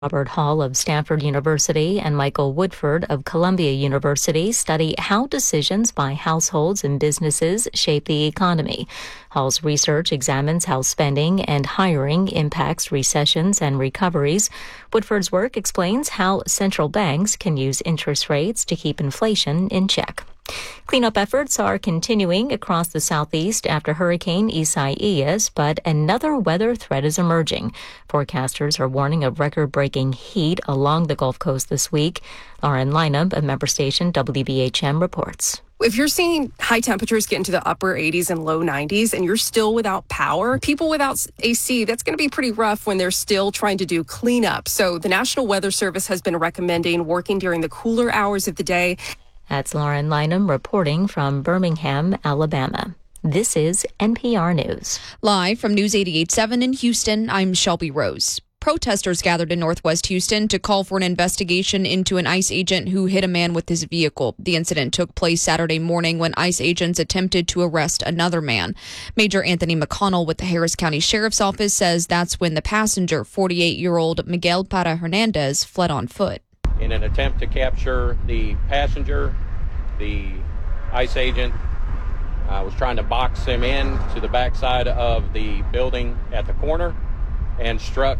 Robert Hall of Stanford University and Michael Woodford of Columbia University study how decisions by households and businesses shape the economy. Hall's research examines how spending and hiring impacts recessions and recoveries. Woodford's work explains how central banks can use interest rates to keep inflation in check. Cleanup efforts are continuing across the southeast after Hurricane Isaias, but another weather threat is emerging. Forecasters are warning of record-breaking heat along the Gulf Coast this week. Lauren Lineup of member station WBHM reports. If you're seeing high temperatures get into the upper 80s and low 90s and you're still without power, people without AC, that's going to be pretty rough when they're still trying to do cleanup. So the National Weather Service has been recommending working during the cooler hours of the day. That's Lauren Lineham reporting from Birmingham, Alabama. This is NPR News. Live from News 88.7 in Houston, I'm Shelby Rose. Protesters gathered in Northwest Houston to call for an investigation into an ICE agent who hit a man with his vehicle. The incident took place Saturday morning when ICE agents attempted to arrest another man. Major Anthony McConnell with the Harris County Sheriff's Office says that's when the passenger, 48-year-old Miguel Para Hernandez, fled on foot. In an attempt to capture the passenger, the ICE agent was trying to box him in to the backside of the building at the corner and struck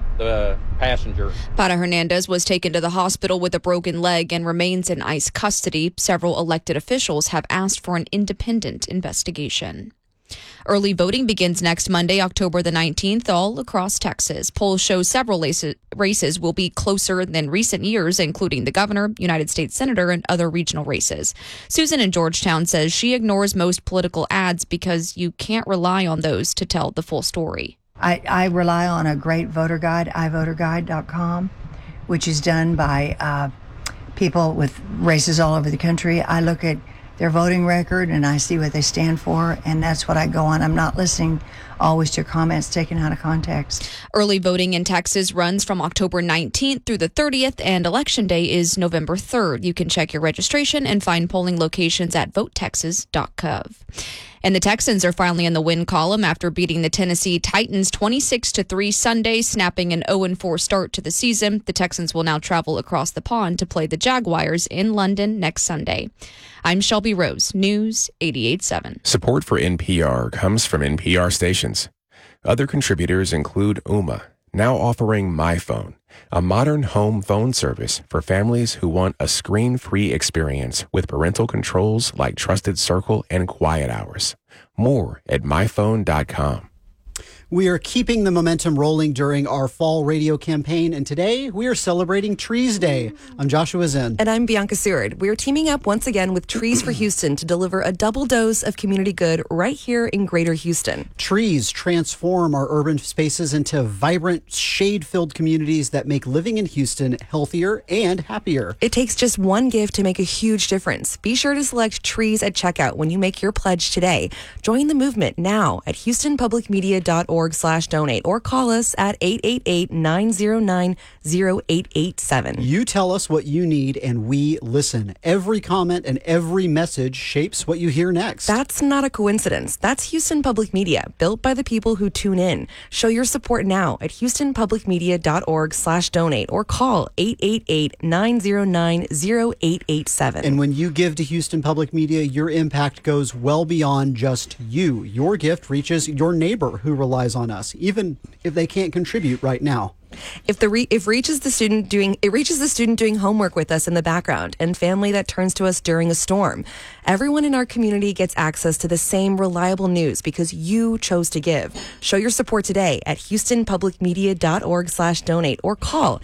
the passenger. Para Hernandez was taken to the hospital with a broken leg and remains in ICE custody. Several elected officials have asked for an independent investigation. Early voting begins next Monday, October the 19th, all across Texas. Polls show several races will be closer than recent years, including the governor, United States senator, and other regional races. Susan in Georgetown says she ignores most political ads because you can't rely on those to tell the full story. I rely on a great voter guide, ivoterguide.com, which is done by people with races all over the country. I look at their voting record and I see what they stand for, and that's what I go on. I'm not listening always to comments taken out of context. Early voting in Texas runs from October 19th through the 30th, and Election Day is November 3rd. You can check your registration and find polling locations at votetexas.gov. And the Texans are finally in the win column after beating the Tennessee Titans 26-3 Sunday, snapping an 0-4 start to the season. The Texans will now travel across the pond to play the Jaguars in London next Sunday. I'm Shelby Rose, News 88.7. Support for NPR comes from NPR stations. Other contributors include Ooma, now offering MyPhone, a modern home phone service for families who want a screen-free experience with parental controls like Trusted Circle and Quiet Hours. More at myphone.com. We are keeping the momentum rolling during our fall radio campaign, and today we are celebrating Trees Day. I'm Joshua Zinn. And I'm Bianca Seward. We are teaming up once again with Trees for Houston to deliver a double dose of community good right here in Greater Houston. Trees transform our urban spaces into vibrant, shade-filled communities that make living in Houston healthier and happier. It takes just one gift to make a huge difference. Be sure to select Trees at checkout when you make your pledge today. Join the movement now at houstonpublicmedia.org/donate or call us at 888-909-0887. You tell us what you need and we listen. Every comment and every message shapes what you hear next. That's not a coincidence. That's Houston Public Media, built by the people who tune in. Show your support now at houstonpublicmedia.org/donate or call 888-909-0887. And when you give to Houston Public Media, your impact goes well beyond just you. Your gift reaches your neighbor who relies on us, even if they can't contribute right now. It reaches the student doing homework with us in the background and family that turns to us during a storm. Everyone in our community gets access to the same reliable news because you chose to give. Show your support today at houstonpublicmedia.org/donate or call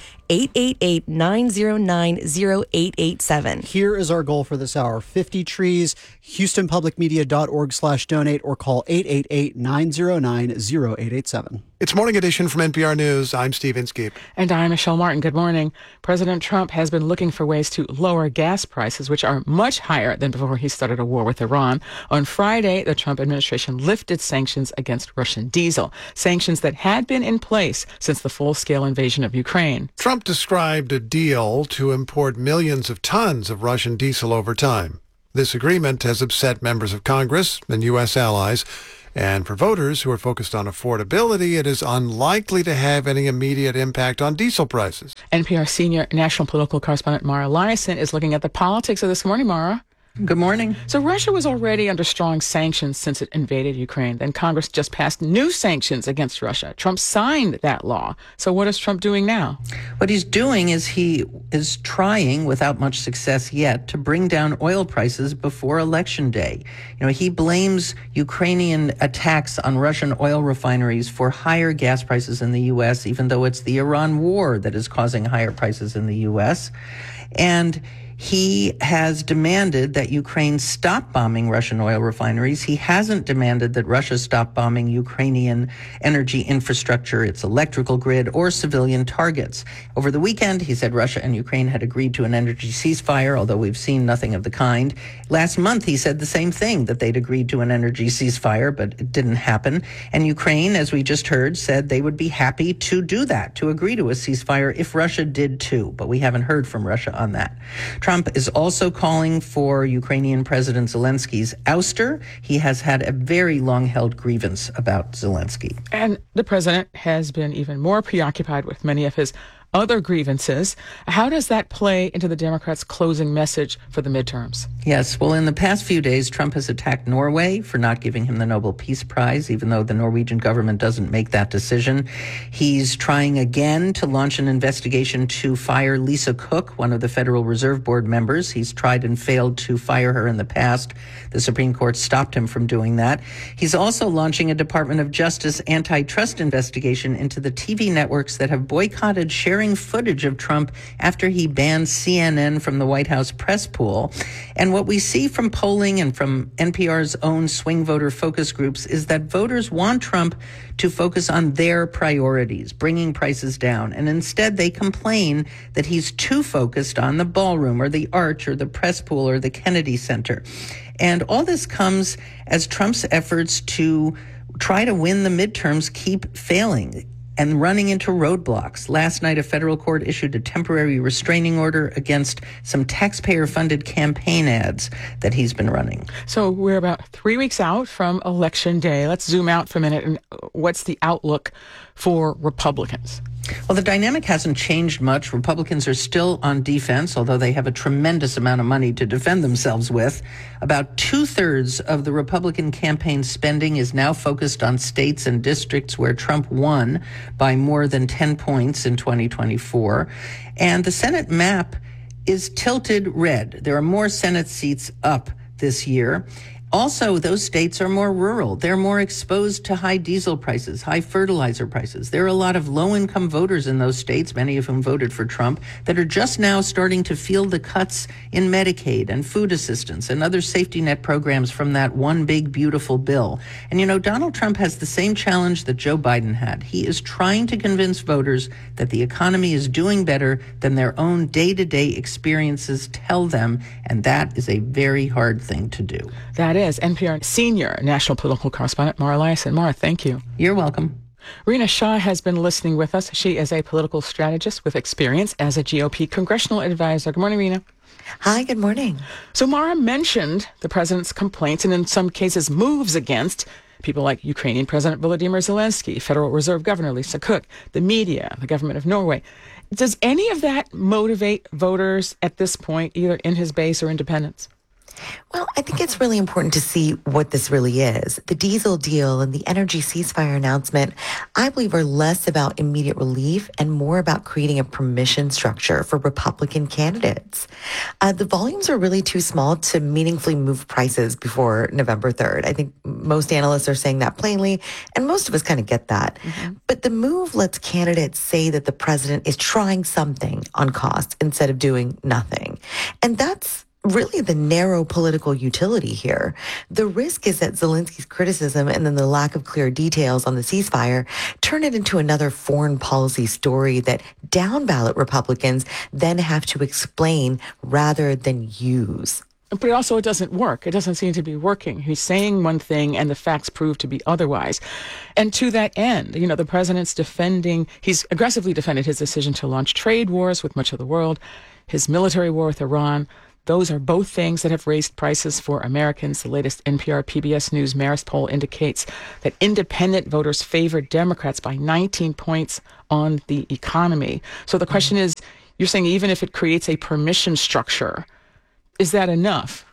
888-909-0887. Here is our goal for this hour: 50 trees. houstonpublicmedia.org/donate or call 888-909-0887. It's Morning Edition from NPR News. I'm Steve Inskeep. And I'm Michelle Martin. Good morning. President Trump has been looking for ways to lower gas prices, which are much higher than before he started a war with Iran. On Friday, the Trump administration lifted sanctions against Russian diesel, sanctions that had been in place since the full-scale invasion of Ukraine. Trump described a deal to import millions of tons of Russian diesel over time. This agreement has upset members of Congress and U.S. allies And for voters who are focused on affordability, it is unlikely to have any immediate impact on diesel prices. NPR senior national political correspondent Mara Liasson is looking at the politics of this morning. Mara. Good morning. So Russia was already under strong sanctions since it invaded Ukraine. Then Congress just passed new sanctions against Russia. Trump signed that law. So what is Trump doing now? What he's doing is he is trying, without much success yet, to bring down oil prices before Election Day. He blames Ukrainian attacks on Russian oil refineries for higher gas prices in the U.S., even though it's the Iran war that is causing higher prices in the U.S. And he has demanded that Ukraine stop bombing Russian oil refineries. He hasn't demanded that Russia stop bombing Ukrainian energy infrastructure, its electrical grid, or civilian targets. Over the weekend, he said Russia and Ukraine had agreed to an energy ceasefire, although we've seen nothing of the kind. Last month, he said the same thing, that they'd agreed to an energy ceasefire, but it didn't happen. And Ukraine, as we just heard, said they would be happy to do that, to agree to a ceasefire if Russia did too. But we haven't heard from Russia on that. Trump is also calling for Ukrainian President Zelensky's ouster. He has had a very long-held grievance about Zelensky. And the president has been even more preoccupied with many of his other grievances. How does that play into the Democrats' closing message for the midterms? Yes, well, in the past few days, Trump has attacked Norway for not giving him the Nobel Peace Prize, even though the Norwegian government doesn't make that decision. He's trying again to launch an investigation to fire Lisa Cook, one of the Federal Reserve Board members. He's tried and failed to fire her in the past. The Supreme Court stopped him from doing that. He's also launching a Department of Justice antitrust investigation into the TV networks that have boycotted sharing footage of Trump after he banned CNN from the White House press pool. And what we see from polling and from NPR's own swing voter focus groups is that voters want Trump to focus on their priorities, bringing prices down. And instead, they complain that he's too focused on the ballroom or the arch or the press pool or the Kennedy Center. And all this comes as Trump's efforts to try to win the midterms keep failing and running into roadblocks. Last night, a federal court issued a temporary restraining order against some taxpayer-funded campaign ads that he's been running. So we're about 3 weeks out from Election Day. Let's zoom out for a minute. And what's the outlook for Republicans? Well, the dynamic hasn't changed much. Republicans are still on defense, although they have a tremendous amount of money to defend themselves with. About 2/3 of the Republican campaign spending is now focused on states and districts where Trump won by more than 10 points in 2024. And the Senate map is tilted red. There are more Senate seats up this year. Also, those states are more rural. They're more exposed to high diesel prices, high fertilizer prices. There are a lot of low-income voters in those states, many of whom voted for Trump, that are just now starting to feel the cuts in Medicaid and food assistance and other safety net programs from that one big, beautiful bill. And, Donald Trump has the same challenge that Joe Biden had. He is trying to convince voters that the economy is doing better than their own day-to-day experiences tell them, and that is a very hard thing to do. That is NPR senior national political correspondent Mara Liasson. Mara, thank you. You're welcome. Rena Shah has been listening with us. She is a political strategist with experience as a GOP congressional advisor. Good morning, Rena. Hi, good morning. So Mara mentioned the president's complaints and in some cases moves against people like Ukrainian President Volodymyr Zelensky, Federal Reserve Governor Lisa Cook, the media, the government of Norway. Does any of that motivate voters at this point, either in his base or independents? Well, I think it's really important to see what this really is. The diesel deal and the energy ceasefire announcement, I believe, are less about immediate relief and more about creating a permission structure for Republican candidates. The volumes are really too small to meaningfully move prices before November 3rd. I think most analysts are saying that plainly, and most of us kind of get that. Mm-hmm. But the move lets candidates say that the president is trying something on costs instead of doing nothing. And that's really the narrow political utility here. The risk is that Zelensky's criticism and then the lack of clear details on the ceasefire turn it into another foreign policy story that down-ballot Republicans then have to explain rather than use. But also it doesn't work. It doesn't seem to be working. He's saying one thing and the facts prove to be otherwise. And to that end, the president's he's aggressively defended his decision to launch trade wars with much of the world, his military war with Iran, Those are both things that have raised prices for Americans. The latest NPR PBS News Marist poll indicates that independent voters favor Democrats by 19 points on the economy. So the question is, you're saying even if it creates a permission structure, is that enough?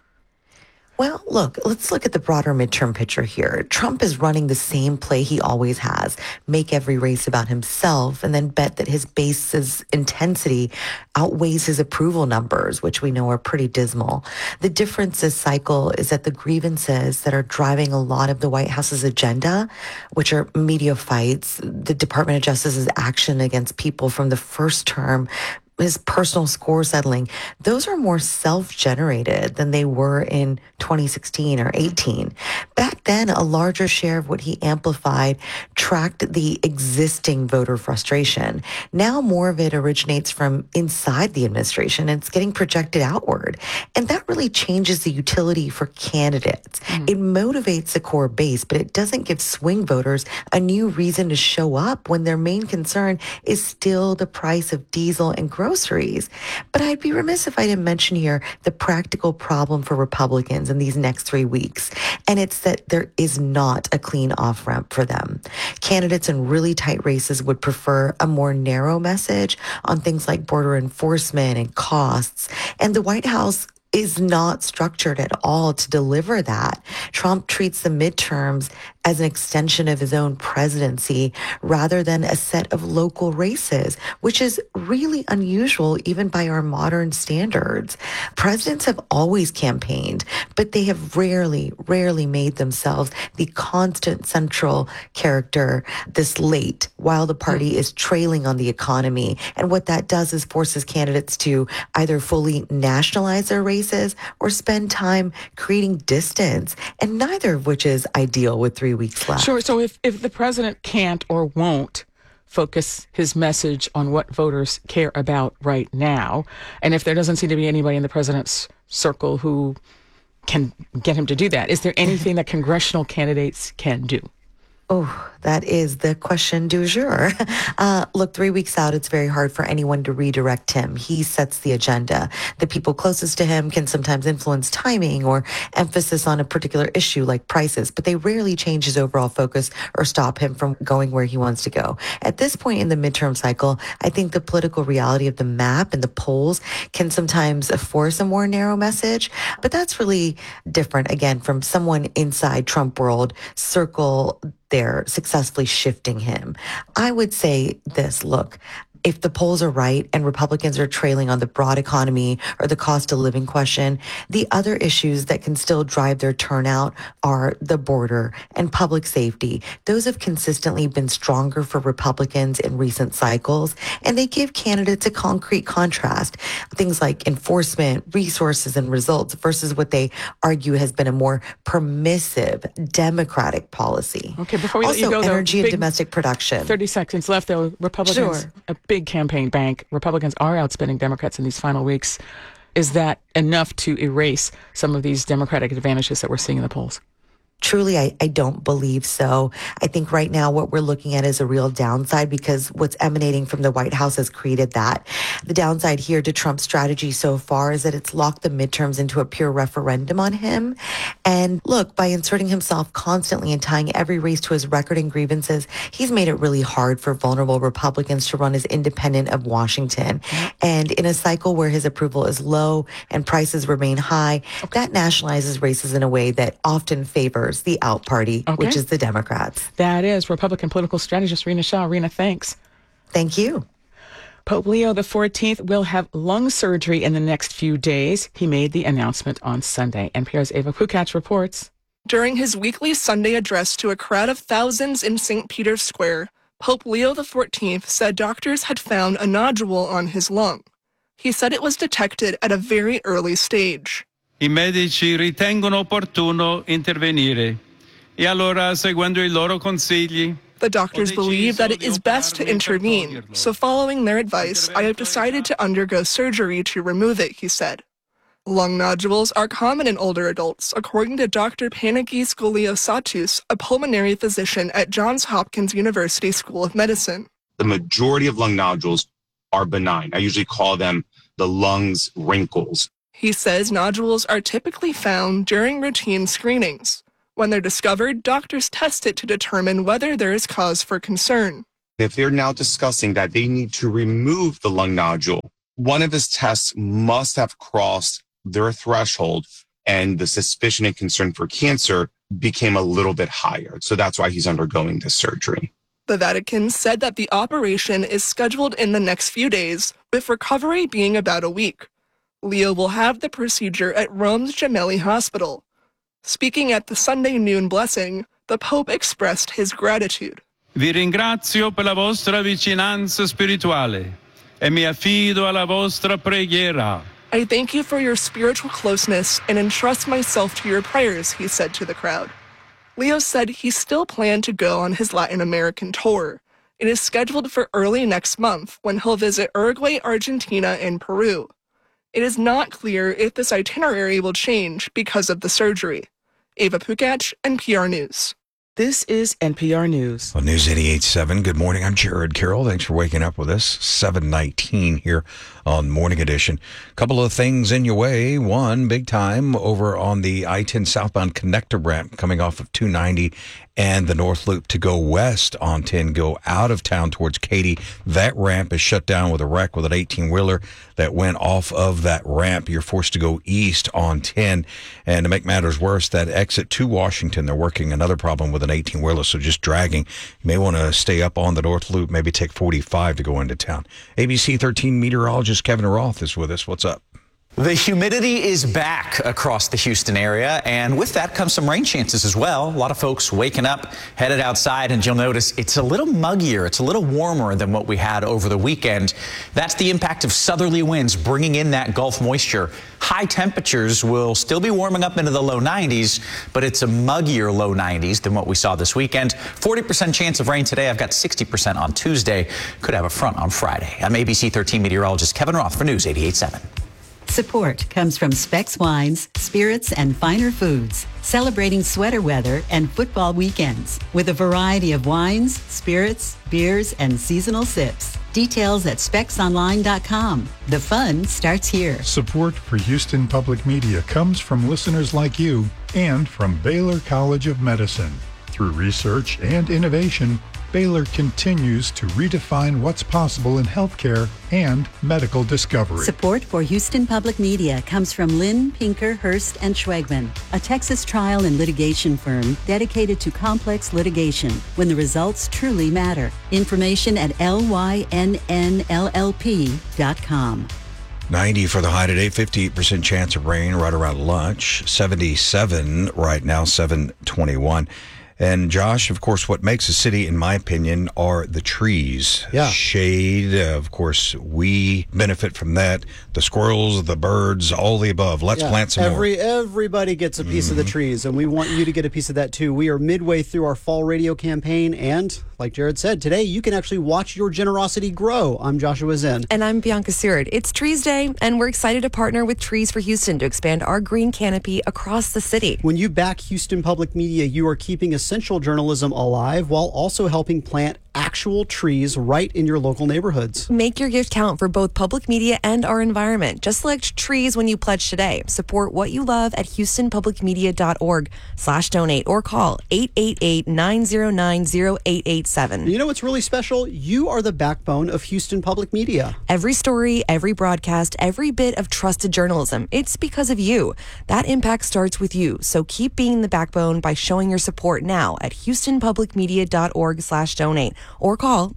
Well, look, let's look at the broader midterm picture here. Trump is running the same play he always has, make every race about himself, and then bet that his base's intensity outweighs his approval numbers, which we know are pretty dismal. The difference this cycle is that the grievances that are driving a lot of the White House's agenda, which are media fights, the Department of Justice's action against people from the first term, his personal score settling, those are more self-generated than they were in 2016 or 18. Back then, a larger share of what he amplified tracked the existing voter frustration. Now more of it originates from inside the administration and it's getting projected outward. And that really changes the utility for candidates. It motivates the core base, but it doesn't give swing voters a new reason to show up when their main concern is still the price of diesel and groceries. But I'd be remiss if I didn't mention here the practical problem for Republicans in these next 3 weeks. And it's that there is not a clean off-ramp for them. Candidates in really tight races would prefer a more narrow message on things like border enforcement and costs. And the White House is not structured at all to deliver that. Trump treats the midterms as an extension of his own presidency rather than a set of local races, which is really unusual even by our modern standards. Presidents have always campaigned, but they have rarely made themselves the constant central character this late while the party is trailing on the economy. And what that does is forces candidates to either fully nationalize their races or spend time creating distance, and neither of which is ideal with 3 weeks left. Sure. So if the president can't or won't focus his message on what voters care about right now, and if there doesn't seem to be anybody in the president's circle who can get him to do that, is there anything that congressional candidates can do? Oh, that is the question du jour. Look, 3 weeks out, it's very hard for anyone to redirect him. He sets the agenda. The people closest to him can sometimes influence timing or emphasis on a particular issue like prices, but they rarely change his overall focus or stop him from going where he wants to go. At this point in the midterm cycle, I think the political reality of the map and the polls can sometimes force a more narrow message, but that's really different, again, from someone inside Trump world circle they're successfully shifting him. I would say this, look, if the polls are right and Republicans are trailing on the broad economy or the cost of living question, the other issues that can still drive their turnout are the border and public safety. Those have consistently been stronger for Republicans in recent cycles, and they give candidates a concrete contrast. Things like enforcement, resources, and results versus what they argue has been a more permissive Democratic policy. Okay, before we let Also, you go, though, energy and domestic production. 30 seconds left, though. Republicans, Sure. a big campaign bank. Republicans are outspending Democrats in these final weeks. Is that enough to erase some of these Democratic advantages that we're seeing in the polls? Truly, I don't believe so. I think right now what we're looking at is a real downside because what's emanating from the White House has created that. The downside here to Trump's strategy so far is that it's locked the midterms into a pure referendum on him. And look, by inserting himself constantly and tying every race to his record and grievances, he's made it really hard for vulnerable Republicans to run as independent of Washington. And in a cycle where his approval is low and prices remain high, that nationalizes races in a way that often favors the out party, which is the Democrats. That is Republican political strategist Rena Shaw. Rena, thanks. Thank you. Pope Leo XIV will have lung surgery in the next few days. He made the announcement on Sunday. NPR's Ava Kukach reports. During his weekly Sunday address to a crowd of thousands in St. Peter's Square, Pope Leo XIV said doctors had found a nodule on his lung. He said it was detected at a very early stage. I medici ritengono opportuno intervenire e allora, seguendo I loro consigli, the doctors believe that it is best to intervene, so following their advice, I have decided to undergo surgery to remove it, he said. Lung nodules are common in older adults, according to Dr. Panagis Goliossatus, a pulmonary physician at Johns Hopkins University School of Medicine. The majority of lung nodules are benign. I usually call them the lungs wrinkles. He says nodules are typically found during routine screenings. When they're discovered, doctors test it to determine whether there is cause for concern. If they're now discussing that they need to remove the lung nodule, one of his tests must have crossed their threshold, and the suspicion and concern for cancer became a little bit higher. So that's why he's undergoing this surgery. The Vatican said that the operation is scheduled in the next few days, with recovery being about a week. Leo will have the procedure at Rome's Gemelli Hospital. Speaking at the Sunday noon blessing, the Pope expressed his gratitude. Vi ringrazio per la vostra vicinanza spirituale e mi affido alla vostra preghiera. I thank you for your spiritual closeness and entrust myself to your prayers, he said to the crowd. Leo said he still planned to go on his Latin American tour. It is scheduled for early next month when he'll visit Uruguay, Argentina, and Peru. It is not clear if this itinerary will change because of the surgery. Ava Pukach, NPR News. This is NPR News. On News 88.7, good morning. I'm Jared Carroll. Thanks for waking up with us. 7:19 here on Morning Edition. Couple of things in your way. One, big time over on the I-10 southbound connector ramp coming off of 290 and the North Loop to go west on 10, go out of town towards Katy. That ramp is shut down with a wreck with an 18-wheeler that went off of that ramp. You're forced to go east on 10. And to make matters worse, that exit to Washington, they're working another problem with an 18-wheeler, so just dragging. You may want to stay up on the North Loop, maybe take 45 to go into town. ABC 13 meteorologist Kevin Roth is with us. What's up? The humidity is back across the Houston area, and with that comes some rain chances as well. A lot of folks waking up, headed outside, and you'll notice it's a little muggier. It's a little warmer than what we had over the weekend. That's the impact of southerly winds bringing in that Gulf moisture. High temperatures will still be warming up into the low 90s, but it's a muggier low 90s than what we saw this weekend. 40% chance of rain today. I've got 60% on Tuesday. Could have a front on Friday. I'm ABC 13 meteorologist Kevin Roth for News 88.7. Support comes from Specs Wines, Spirits, and Finer Foods, celebrating sweater weather and football weekends with a variety of wines, spirits, beers, and seasonal sips. Details at specsonline.com. The fun starts here. Support for Houston Public Media comes from listeners like you and from Baylor College of Medicine. Through research and innovation, Baylor continues to redefine what's possible in healthcare and medical discovery. Support for Houston Public Media comes from Lynn, Pinker, Hurst, and Schwegman, a Texas trial and litigation firm dedicated to complex litigation when the results truly matter. Information at lynnllp.com. 90 for the high today, 58% chance of rain right around lunch, 77 right now, 7:21. And Josh, of course, what makes a city, in my opinion, are the trees. Yeah. Shade, of course, we benefit from that. The squirrels, the birds, all the above. Let's plant some more. Everybody gets a piece of the trees, and we want you to get a piece of that too. We are midway through our fall radio campaign, and like Jared said, today you can actually watch your generosity grow. I'm Joshua Zinn. And I'm Bianca Seward. It's Trees Day, and we're excited to partner with Trees for Houston to expand our green canopy across the city. When you back Houston Public Media, you are keeping essential journalism alive while also helping plant actual trees right in your local neighborhoods. Make your gift count for both public media and our environment. Just select trees when you pledge today. Support what you love at houstonpublicmedia.org/donate or call 888-909-0887. You know what's really special? You are the backbone of Houston Public Media. Every story, every broadcast, every bit of trusted journalism, it's because of you. That impact starts with you. So keep being the backbone by showing your support now at houstonpublicmedia.org/donate. Or call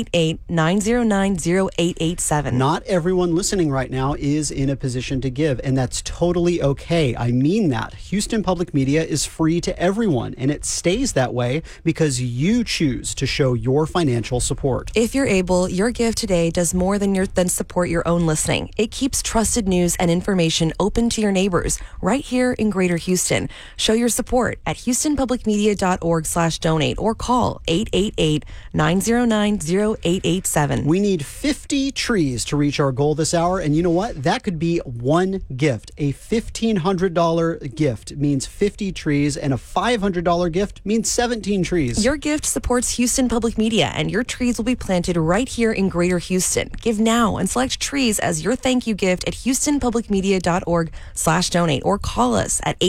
888-909-0887. Not everyone listening right now is in a position to give, and that's totally okay. I mean that. Houston Public Media is free to everyone, and it stays that way because you choose to show your financial support. If you're able, your gift today does more than support your own listening. It keeps trusted news and information open to your neighbors right here in Greater Houston. Show your support at houstonpublicmedia.org/donate or call 888 888-909-0887. We need 50 trees to reach our goal this hour, and you know what? That could be one gift. A $1,500 gift means 50 trees, and a $500 gift means 17 trees. Your gift supports Houston Public Media, and your trees will be planted right here in Greater Houston. Give now and select trees as your thank you gift at houstonpublicmedia.org/donate or call us at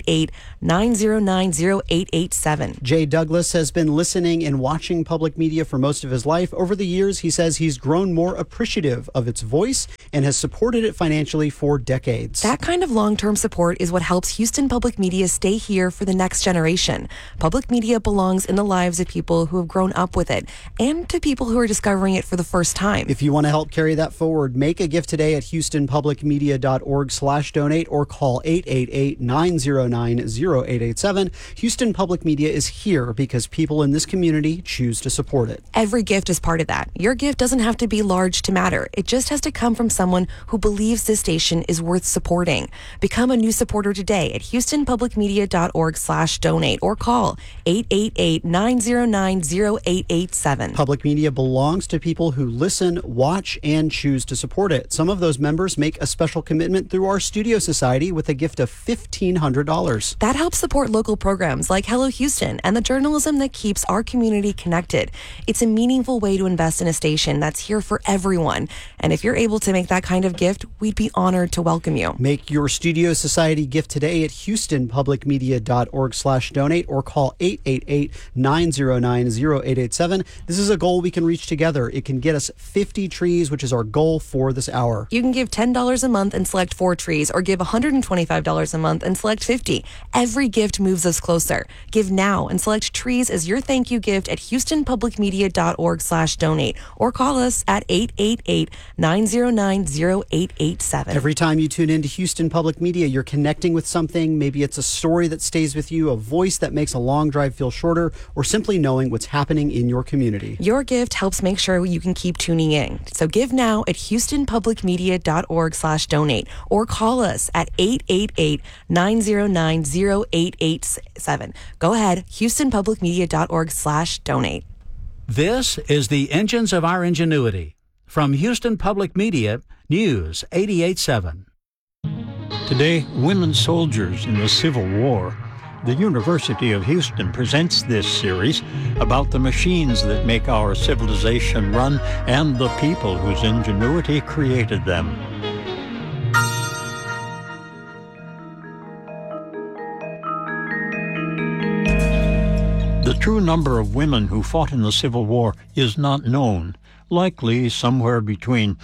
888-909-0887. Jay Douglas has been listening and watching public media for most of his life. Over the years, he says he's grown more appreciative of its voice and has supported it financially for decades. That kind of long-term support is what helps Houston Public Media stay here for the next generation. Public media belongs in the lives of people who have grown up with it and to people who are discovering it for the first time. If you want to help carry that forward, make a gift today at houstonpublicmedia.org/donate or call 888-909-0887. Houston Public Media is here because people in this community choose to support it. Every gift is part of that. Your gift doesn't have to be large to matter. It just has to come from someone who believes this station is worth supporting. Become a new supporter today at houstonpublicmedia.org/donate or call 888-909-0887. Public media belongs to people who listen, watch, and choose to support it. Some of those members make a special commitment through our Studio Society with a gift of $1,500. That helps support local programs like Hello Houston and the journalism that keeps our community connected. It's a meaningful way to invest in a station that's here for everyone. And if you're able to make that kind of gift, we'd be honored to welcome you. Make your Studio Society gift today at houstonpublicmedia.org/donate or call 888-909-0887. This is a goal we can reach together. It can get us 50 trees, which is our goal for this hour. You can give $10 a month and select 4 trees, or give $125 a month and select 50. Every gift moves us closer. Give now and select trees as your thank you gift at houstonpublicmedia.org/donate or call us at 888-909-0887. Every time you tune into Houston Public Media, you're connecting with something. Maybe it's a story that stays with you, a voice that makes a long drive feel shorter, or simply knowing what's happening in your community. Your gift helps make sure you can keep tuning in. So give now at houstonpublicmedia.org/donate or call us at 888-909-0887. Go ahead, houstonpublicmedia.org/donate. This is the Engines of Our Ingenuity from Houston Public Media, News 88.7. Today, women soldiers in the Civil War. The University of Houston presents this series about the machines that make our civilization run and the people whose ingenuity created them. The true number of women who fought in the Civil War is not known, likely somewhere between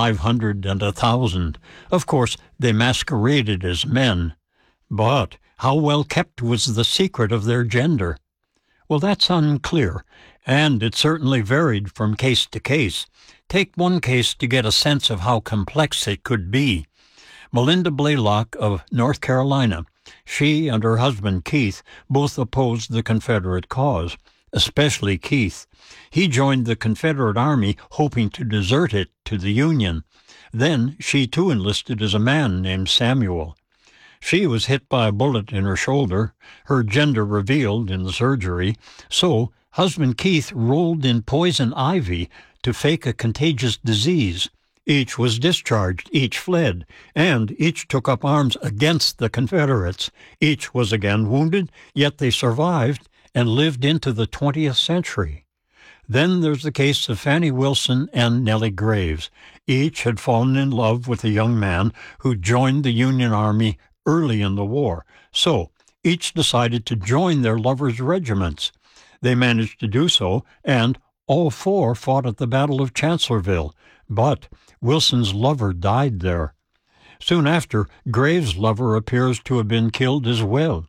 500 and 1,000. Of course, they masqueraded as men. But how well kept was the secret of their gender? Well, that's unclear, and it certainly varied from case to case. Take one case to get a sense of how complex it could be. Melinda Blaylock of North Carolina. She and her husband, Keith, both opposed the Confederate cause, especially Keith. He joined the Confederate Army hoping to desert it to the Union. Then she too enlisted as a man named Samuel. She was hit by a bullet in her shoulder, her gender revealed in the surgery, so husband Keith rolled in poison ivy to fake a contagious disease. Each was discharged, each fled, and each took up arms against the Confederates. Each was again wounded, yet they survived and lived into the 20th century. Then there's the case of Fannie Wilson and Nellie Graves. Each had fallen in love with a young man who joined the Union Army early in the war, so each decided to join their lovers' regiments. They managed to do so, and all 4 fought at the Battle of Chancellorsville, but Wilson's lover died there. Soon after, Graves' lover appears to have been killed as well.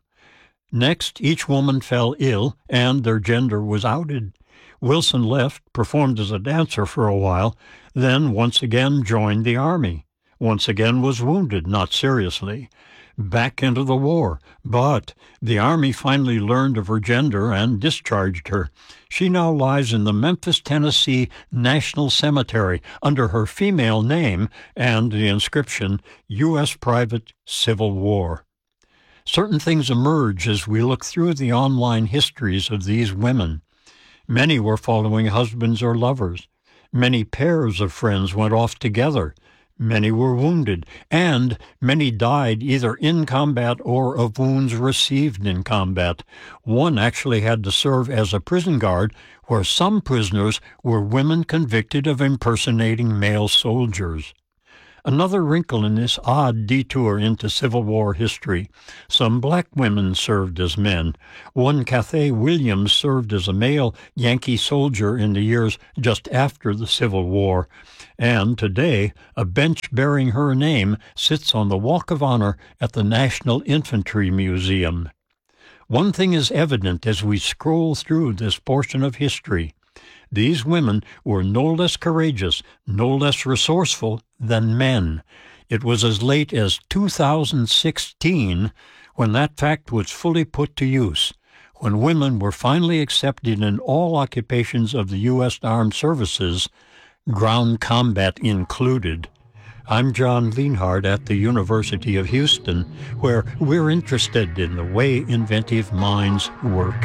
Next, each woman fell ill, and their gender was outed. Wilson left, performed as a dancer for a while, then once again joined the Army. Once again was wounded, not seriously. Back into the war, but the Army finally learned of her gender and discharged her. She now lies in the Memphis, Tennessee National Cemetery under her female name and the inscription, U.S. Private Civil War. Certain things emerge as we look through the online histories of these women. Many were following husbands or lovers. Many pairs of friends went off together. Many were wounded, and many died either in combat or of wounds received in combat. One actually had to serve as a prison guard, where some prisoners were women convicted of impersonating male soldiers. Another wrinkle in this odd detour into Civil War history. Some black women served as men. One, Cathay Williams, served as a male Yankee soldier in the years just after the Civil War. And today, a bench bearing her name sits on the Walk of Honor at the National Infantry Museum. One thing is evident as we scroll through this portion of history. These women were no less courageous, no less resourceful than men. It was as late as 2016 when that fact was fully put to use, when women were finally accepted in all occupations of the U.S. Armed Services, ground combat included. I'm John Lienhardt at the University of Houston, where we're interested in the way inventive minds work.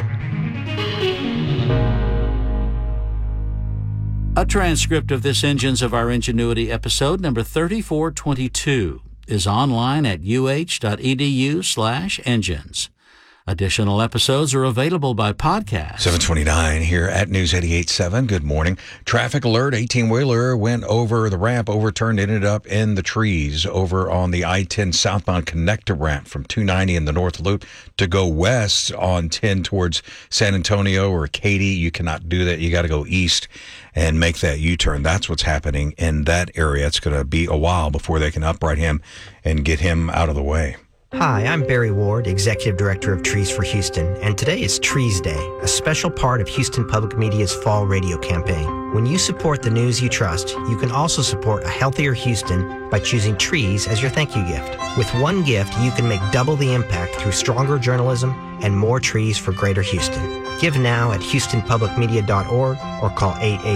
A transcript of this Engines of Our Ingenuity episode number 3422 is online at uh.edu/engines. Additional episodes are available by podcast. 729 here at News 88.7. Good morning. Traffic alert. 18-wheeler went over the ramp, overturned, ended up in the trees over on the I-10 southbound connector ramp from 290 in the North Loop to go west on 10 towards San Antonio or Katy. You cannot do that. You got to go east and make that U-turn. That's what's happening in that area. It's going to be a while before they can upright him and get him out of the way. Hi, I'm Barry Ward, Executive Director of Trees for Houston, and today is Trees Day, a special part of Houston Public Media's fall radio campaign. When you support the news you trust, you can also support a healthier Houston by choosing trees as your thank you gift. With one gift, you can make double the impact through stronger journalism and more trees for Greater Houston. Give now at houstonpublicmedia.org or call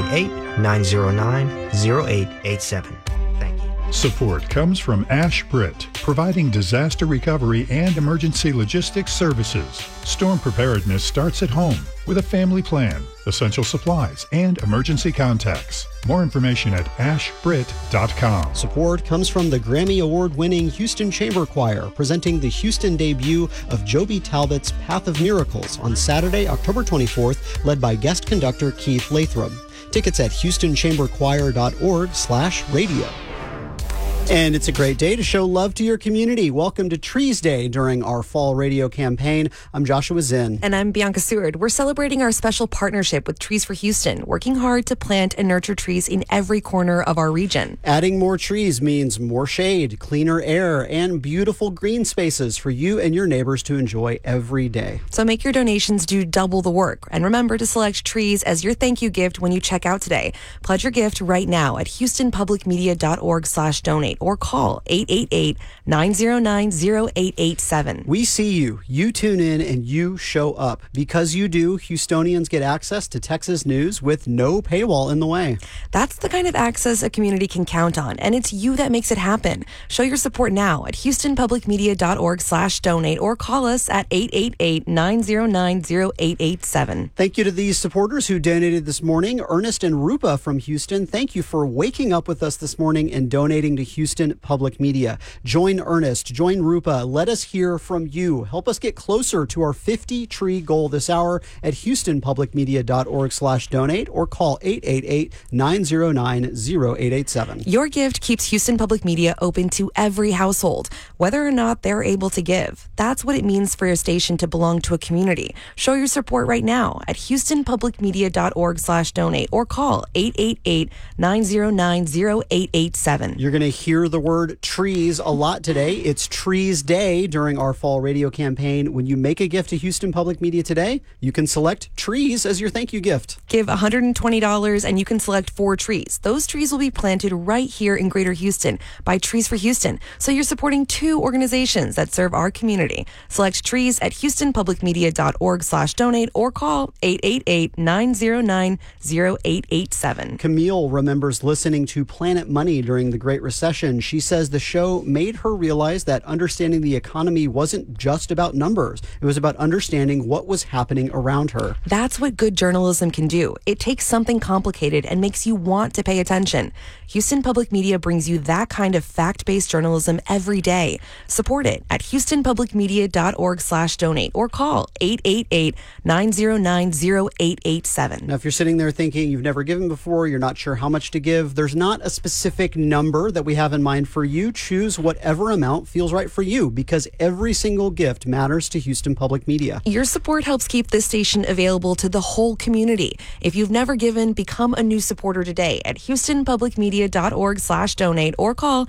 888-909-0887. Support comes from Ash Britt, providing disaster recovery and emergency logistics services. Storm preparedness starts at home with a family plan, essential supplies, and emergency contacts. More information at ashbritt.com. Support comes from the Grammy Award-winning Houston Chamber Choir, presenting the Houston debut of Joby Talbot's Path of Miracles on Saturday, October 24th, led by guest conductor Keith Lathram. Tickets at houstonchamberchoir.org/radio. And it's a great day to show love to your community. Welcome to Trees Day during our fall radio campaign. I'm Joshua Zinn. And I'm Bianca Seward. We're celebrating our special partnership with Trees for Houston, working hard to plant and nurture trees in every corner of our region. Adding more trees means more shade, cleaner air, and beautiful green spaces for you and your neighbors to enjoy every day. So make your donations do double the work. And remember to select trees as your thank you gift when you check out today. Pledge your gift right now at houstonpublicmedia.org/donate. Or call 888-909-0887. We see you. You tune in and you show up. Because you do, Houstonians get access to Texas news with no paywall in the way. That's the kind of access a community can count on, and it's you that makes it happen. Show your support now at houstonpublicmedia.org/donate or call us at 888-909-0887. Thank you to these supporters who donated this morning. Ernest and Rupa from Houston, thank you for waking up with us this morning and donating to Houston Public Media. Join Ernest, join Rupa. Let us hear from you. Help us get closer to our 50 tree goal this hour at houstonpublicmedia.org/donate or call 888-909-0887. Your gift keeps Houston Public Media open to every household, whether or not they're able to give. That's what it means for your station to belong to a community. Show your support right now at houstonpublicmedia.org/donate or call 888-909-0887. You're going to hear the word trees a lot today. It's Trees Day during our fall radio campaign. When you make a gift to Houston Public Media today, you can select trees as your thank you gift. Give $120 and you can select 4 trees. Those trees will be planted right here in Greater Houston by Trees for Houston. So you're supporting 2 organizations that serve our community. Select trees at houstonpublicmedia.org/donate or call 888-909-0887. Camille remembers listening to Planet Money during the Great Recession discussion. She says the show made her realize that understanding the economy wasn't just about numbers. It was about understanding what was happening around her. That's what good journalism can do. It takes something complicated and makes you want to pay attention. Houston Public Media brings you that kind of fact-based journalism every day. Support it at houstonpublicmedia.org/donate or call 888-909-0887. Now, if you're sitting there thinking you've never given before, you're not sure how much to give, there's not a specific number that we have in mind for you. Choose whatever amount feels right for you, because every single gift matters to Houston Public Media. Your support helps keep this station available to the whole community. If you've never given, become a new supporter today at houstonpublicmedia.org/donate or call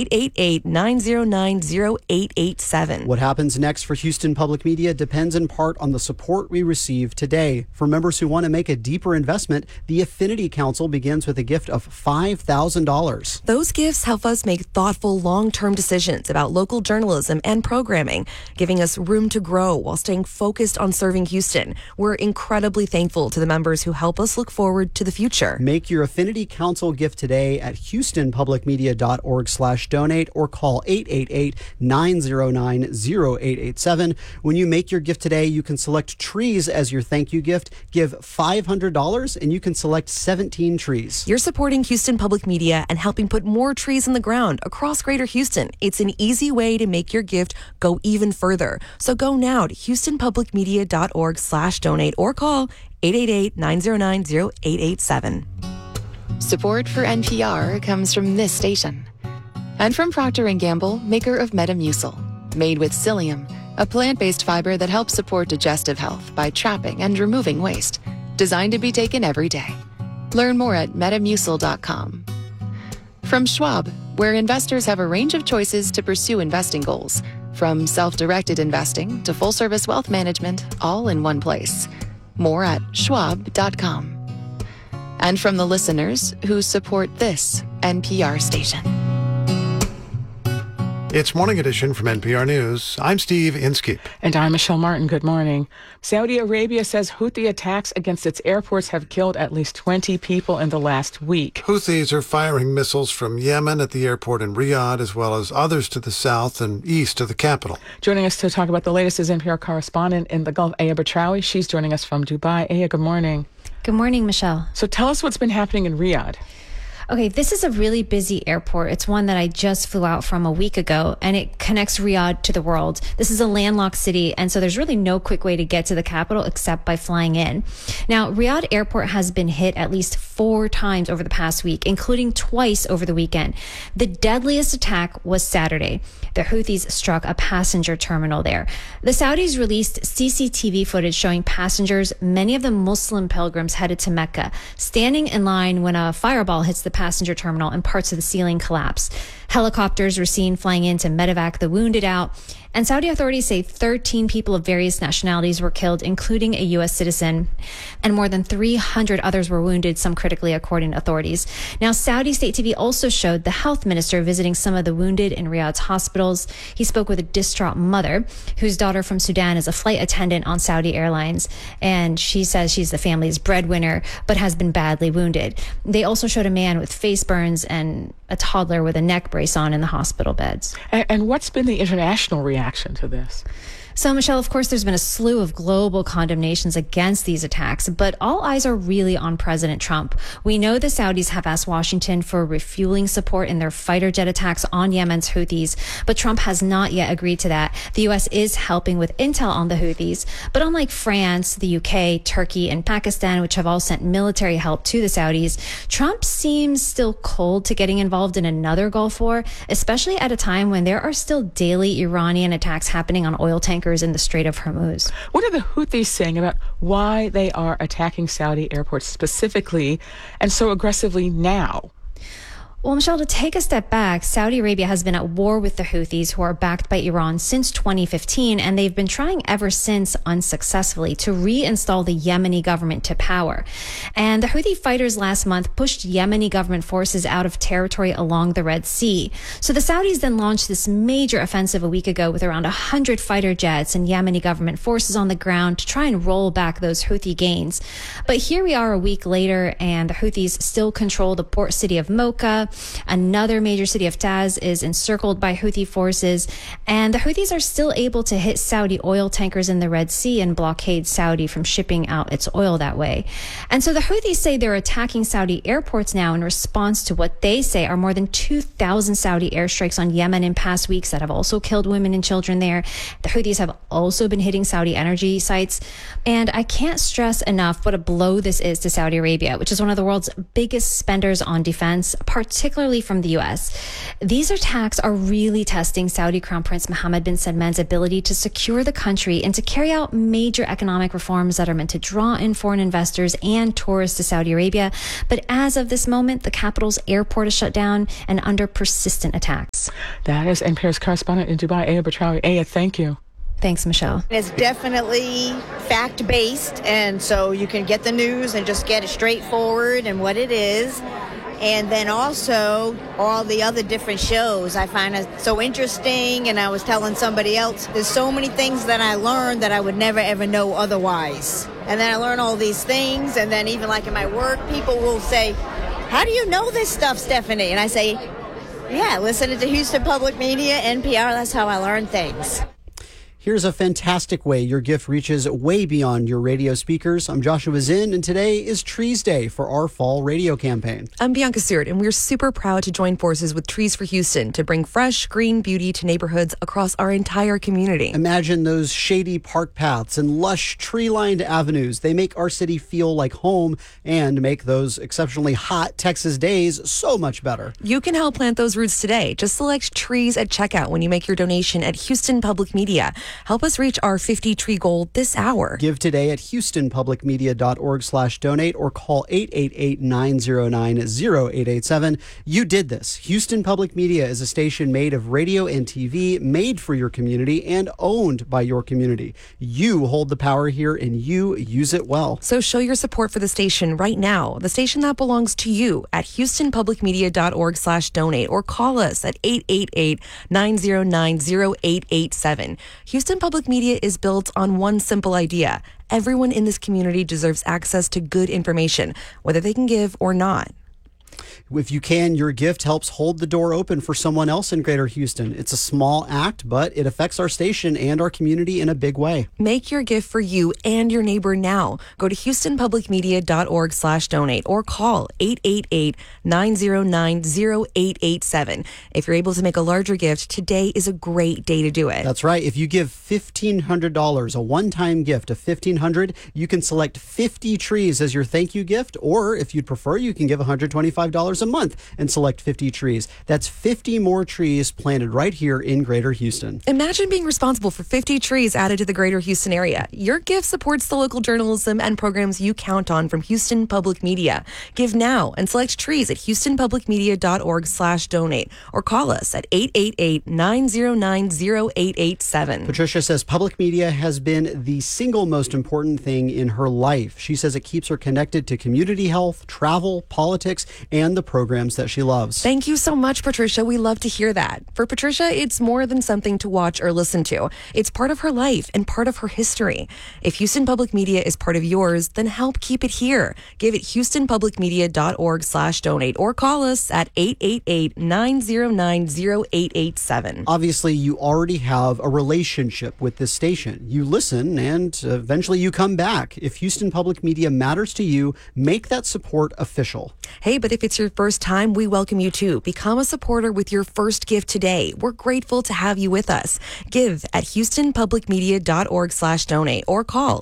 888-909-0887. What happens next for Houston Public Media depends in part on the support we receive today. For members who want to make a deeper investment, the Affinity Council begins with a gift of $5,000. Those gifts help us make thoughtful, long-term decisions about local journalism and programming, giving us room to grow while staying focused on serving Houston. We're incredibly thankful to the members who help us look forward to the future. Make your Affinity Council gift today at houstonpublicmedia.org/donate or call 888-909-0887. When you make your gift today, you can select trees as your thank you gift. Give $500 and you can select 17 trees. You're supporting Houston Public Media and helping put more trees in the ground across Greater Houston. It's an easy way to make your gift go even further. So go now to houstonpublicmedia.org/donate or call 888-909-0887. Support for NPR comes from this station and from Procter & Gamble, maker of Metamucil, made with psyllium, a plant-based fiber that helps support digestive health by trapping and removing waste, designed to be taken every day. Learn more at metamucil.com. From Schwab, where investors have a range of choices to pursue investing goals, from self-directed investing to full-service wealth management, all in one place. More at schwab.com. And from the listeners who support this NPR station. It's Morning Edition from NPR News. I'm Steve Inskeep. And I'm Michelle Martin. Good morning. Saudi Arabia says Houthi attacks against its airports have killed at least 20 people in the last week. Houthis are firing missiles from Yemen at the airport in Riyadh, as well as others to the south and east of the capital. Joining us to talk about the latest is NPR correspondent in the Gulf, Aya Batrawi. She's joining us from Dubai. Aya, good morning. Good morning, Michelle. So tell us what's been happening in Riyadh. Okay, this is a really busy airport. It's one that I just flew out from a week ago, and it connects Riyadh to the world. This is a landlocked city, and so there's really no quick way to get to the capital except by flying in. Now, Riyadh Airport has been hit at least 4 times over the past week, including twice over the weekend. The deadliest attack was Saturday. The Houthis struck a passenger terminal there. The Saudis released CCTV footage showing passengers, many of them Muslim pilgrims headed to Mecca, standing in line when a fireball hits the passenger terminal and parts of the ceiling collapse. Helicopters were seen flying in to medevac the wounded out. And Saudi authorities say 13 people of various nationalities were killed, including a U.S. citizen, and more than 300 others were wounded, some critically, according to authorities. Now, Saudi state TV also showed the health minister visiting some of the wounded in Riyadh's hospitals. He spoke with a distraught mother whose daughter from Sudan is a flight attendant on Saudi Airlines, and she says she's the family's breadwinner, but has been badly wounded. They also showed a man with face burns and a toddler with a neck brace on in the hospital beds. And what's been the international reaction to this? So, Michelle, of course, there's been a slew of global condemnations against these attacks, but all eyes are really on President Trump. We know the Saudis have asked Washington for refueling support in their fighter jet attacks on Yemen's Houthis, but Trump has not yet agreed to that. The U.S. is helping with intel on the Houthis, but unlike France, the UK, Turkey, and Pakistan, which have all sent military help to the Saudis, Trump seems still cold to getting involved in another Gulf war, especially at a time when there are still daily Iranian attacks happening on oil tankers in the Strait of Hormuz. What are the Houthis saying about why they are attacking Saudi airports specifically and so aggressively now? Well, Michelle, to take a step back, Saudi Arabia has been at war with the Houthis, who are backed by Iran, since 2015, and they've been trying ever since unsuccessfully to reinstall the Yemeni government to power. And the Houthi fighters last month pushed Yemeni government forces out of territory along the Red Sea. So the Saudis then launched this major offensive a week ago with around 100 fighter jets and Yemeni government forces on the ground to try and roll back those Houthi gains. But here we are a week later, and the Houthis still control the port city of Mocha. Another major city of Taz is encircled by Houthi forces, and the Houthis are still able to hit Saudi oil tankers in the Red Sea and blockade Saudi from shipping out its oil that way. And so the Houthis say they're attacking Saudi airports now in response to what they say are more than 2,000 Saudi airstrikes on Yemen in past weeks that have also killed women and children there. The Houthis have also been hitting Saudi energy sites. And I can't stress enough what a blow this is to Saudi Arabia, which is one of the world's biggest spenders on defense, particularly from the U.S. These attacks are really testing Saudi Crown Prince Mohammed bin Salman's ability to secure the country and to carry out major economic reforms that are meant to draw in foreign investors and tourists to Saudi Arabia. But as of this moment, the capital's airport is shut down and under persistent attacks. That is NPR's correspondent in Dubai, Aya Batrawi. Aya, thank you. Thanks, Michelle. It's definitely fact-based, and so you can get the news and just get it straightforward and what it is. And then also all the other different shows I find it so interesting. And I was telling somebody else, there's so many things that I learned that I would never ever know otherwise. And then I learn all these things, and then even like in my work, people will say, how do you know this stuff, Stephanie? And I say, yeah, listening to Houston Public Media, NPR, that's how I learn things. Here's a fantastic way your gift reaches way beyond your radio speakers. I'm Joshua Zinn, and today is Trees Day for our fall radio campaign. I'm Bianca Stewart, and we're super proud to join forces with Trees for Houston to bring fresh, green beauty to neighborhoods across our entire community. Imagine those shady park paths and lush, tree-lined avenues. They make our city feel like home and make those exceptionally hot Texas days so much better. You can help plant those roots today. Just select trees at checkout when you make your donation at Houston Public Media. Help us reach our 50 tree goal this hour. Give today at houstonpublicmedia.org/donate or call 888-909-0887. You did this. Houston Public Media is a station made of radio and TV, made for your community and owned by your community. You hold the power here and you use it well. So show your support for the station right now, the station that belongs to you, at houstonpublicmedia.org/donate or call us at 888-909-0887. Houston Public Media is built on one simple idea. Everyone in this community deserves access to good information, whether they can give or not. If you can, your gift helps hold the door open for someone else in Greater Houston. It's a small act, but it affects our station and our community in a big way. Make your gift for you and your neighbor now. Go to houstonpublicmedia.org/donate or call 888-909-0887. If you're able to make a larger gift, today is a great day to do it. That's right. If you give $1,500, a one-time gift of $1,500, you can select 50 trees as your thank you gift, or if you'd prefer, you can give $125 a month and select 50 trees. That's 50 more trees planted right here in Greater Houston. Imagine being responsible for 50 trees added to the Greater Houston area. Your gift supports the local journalism and programs you count on from Houston Public Media. Give now and select trees at houstonpublicmedia.org/donate or call us at 888-909-0887. Patricia says public media has been the single most important thing in her life. She says it keeps her connected to community health, travel, politics, and the programs that she loves. Thank you so much, Patricia. We love to hear that. For Patricia, it's more than something to watch or listen to. It's part of her life and part of her history. If Houston Public Media is part of yours, then help keep it here. Give it houstonpublicmedia.org/donate or call us at 888-909-0887. Obviously, you already have a relationship with this station. You listen and eventually you come back. If Houston Public Media matters to you, make that support official. Hey, but if it's your first time, we welcome you too. Become a supporter with your first gift today. We're grateful to have you with us. Give at houstonpublicmedia.org/donate or call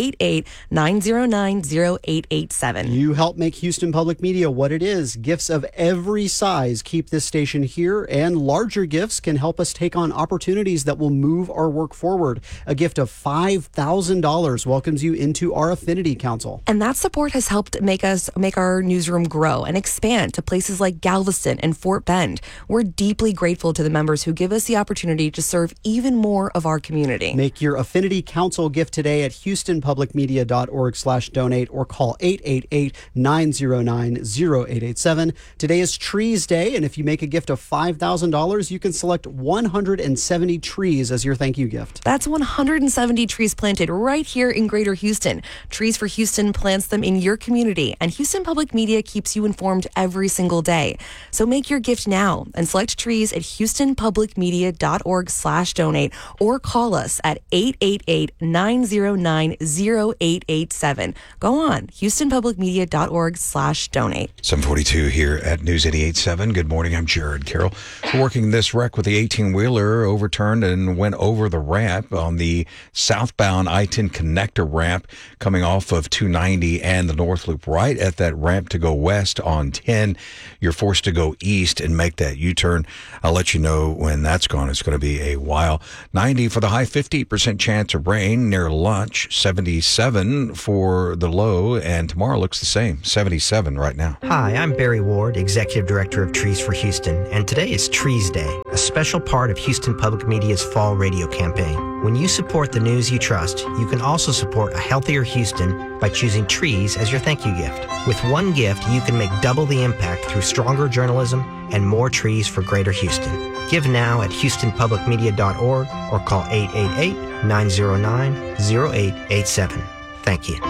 888-909-0887. You help make Houston Public Media what it is. Gifts of every size keep this station here, and larger gifts can help us take on opportunities that will move our work forward. A gift of $5,000 welcomes you into our Affinity Council. And that support has helped make our newsroom grow and expand to places like Galveston and Fort Bend. We're deeply grateful to the members who give us the opportunity to serve even more of our community. Make your Affinity Council gift today at houstonpublicmedia.org/donate or call 888-909-0887. Today is Trees Day, and if you make a gift of $5,000, you can select 170 trees as your thank you gift. That's 170 trees planted right here in Greater Houston. Trees for Houston plants them in your community, and Houston Public Media keeps you informed informed every single day. So make your gift now and select trees at houstonpublicmedia.org/donate or call us at 888-909-0887. Go on, houstonpublicmedia.org/donate. 742 here at News 88.7. Good morning, I'm Jared Carroll. We're working this wreck with the 18-wheeler overturned and went over the ramp on the southbound I-10 connector ramp coming off of 290 and the North Loop, right at that ramp to go west on 10. You're forced to go east and make that U-turn. I'll let you know when that's gone. It's going to be a while. 90 for the high, 50% chance of rain near lunch, 77 for the low, and tomorrow looks the same, 77 right now. Hi, I'm Barry Ward, Executive Director of Trees for Houston, and today is Trees Day, a special part of Houston Public Media's fall radio campaign. When you support the news you trust, you can also support a healthier Houston by choosing trees as your thank you gift. With one gift, you can make double the impact through stronger journalism and more trees for Greater Houston. Give now at houstonpublicmedia.org or call 888-909-0887. Thank you.